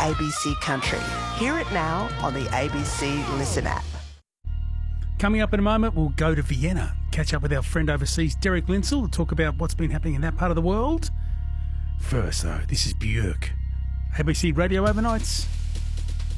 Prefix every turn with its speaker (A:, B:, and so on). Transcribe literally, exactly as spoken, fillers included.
A: A B C Country. Hear it now on the A B C Listen app.
B: Coming up in a moment, we'll go to Vienna, catch up with our friend overseas, Derek Linsell, to talk about what's been happening in that part of the world. First, though, this is Björk. A B C Radio Overnights.